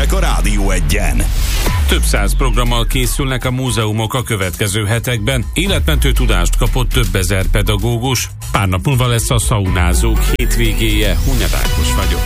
hírek a Rádió Egyen. Több száz programmal készülnek a múzeumok a következő hetekben. Életmentő tudást kapott több ezer pedagógus. Pár nap múlva lesz a szaunázók hétvégéje. Hunyad Ákos vagyok.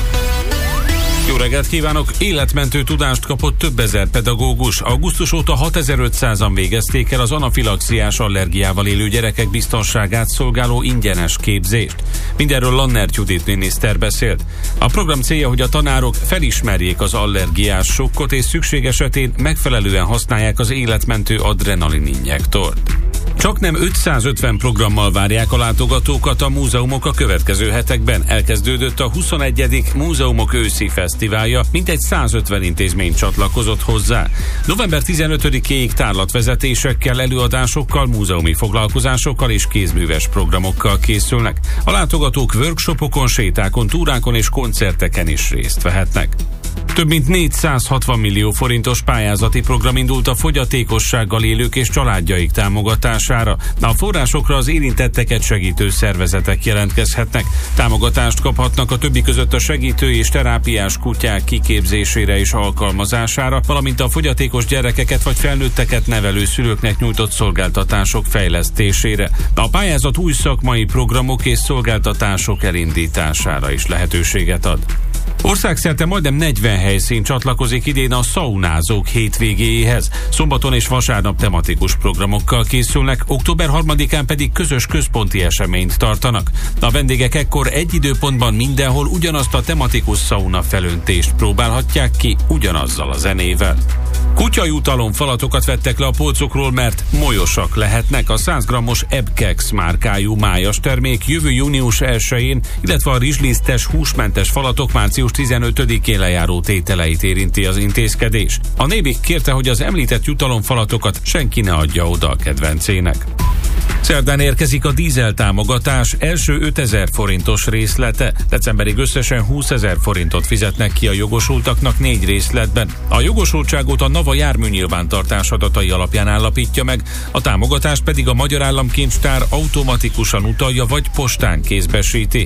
Jó reggelt kívánok! Életmentő tudást kapott több ezer pedagógus. Augusztus óta 6500-an végezték el az anafilaxiás allergiával élő gyerekek biztonságát szolgáló ingyenes képzést. Mindenről Lannert Judit miniszter beszélt. A program célja, hogy a tanárok felismerjék az allergiás sokkot, és szükség esetén megfelelően használják az életmentő adrenalin injektort. Csaknem 550 programmal várják a látogatókat a múzeumok a következő hetekben. Elkezdődött a 21. Múzeumok őszi fesztiválja, mintegy 150 intézmény csatlakozott hozzá. November 15-éig tárlatvezetésekkel, előadásokkal, múzeumi foglalkozásokkal és kézműves programokkal készülnek. A látogatók workshopokon, sétákon, túrákon és koncerteken is részt vehetnek. Több mint 460 millió forintos pályázati program indult a fogyatékossággal élők és családjaik támogatására. A forrásokra az érintetteket segítő szervezetek jelentkezhetnek. Támogatást kaphatnak a többi között a segítő és terápiás kutyák kiképzésére és alkalmazására, valamint a fogyatékos gyerekeket vagy felnőtteket nevelő szülőknek nyújtott szolgáltatások fejlesztésére. A pályázat új szakmai programok és szolgáltatások elindítására is lehetőséget ad. Országszerte majdnem 40 helyszín csatlakozik idén a szaunázók hétvégéjéhez. Szombaton és vasárnap tematikus programokkal készülnek, október 3-án pedig közös központi eseményt tartanak. A vendégek ekkor egy időpontban mindenhol ugyanazt a tematikus szauna felöntést próbálhatják ki ugyanazzal a zenével. Kutyajutalom falatokat vettek le a polcokról, mert molyosak lehetnek. A 100 g-os Ebkex márkájú májas termék jövő június 1-én, illetve a rizslisztes húsmentes falatok március 15-én lejáró tételeit érinti az intézkedés. A Nébik kérte, hogy az említett jutalomfalatokat senki ne adja oda a kedvencének. Szerdán érkezik a dízel támogatás első 5000 forintos részlete. Decemberig összesen 20 000 forintot fizetnek ki a jogosultaknak 4 részletben. A jogosultságot a NAVA járműnyilvántartás adatai alapján állapítja meg, a támogatást pedig a Magyar Államkincstár automatikusan utalja vagy postán kézbesíti.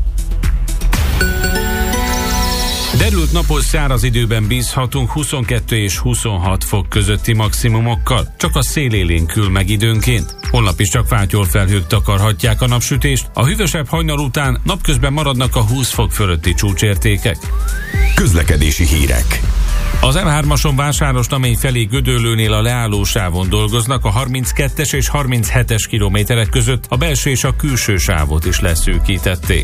Derült napos száraz időben bízhatunk 22 és 26 fok közötti maximumokkal, csak a szél élénkül meg időnként. Holnap is csak fátyolfelhők takarhatják a napsütést, a hűvösebb hajnal után napközben maradnak a 20 fok fölötti csúcsértékek. Közlekedési hírek. Az M3-ason Vásárosnamény felé Gödöllőnél a leállósávon dolgoznak, a 32-es és 37-es kilométerek között a belső és a külső sávot is leszűkítették.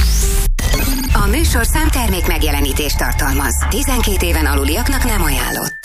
A műsorszám termék megjelenítést tartalmaz. 12 éven aluliaknak nem ajánlott.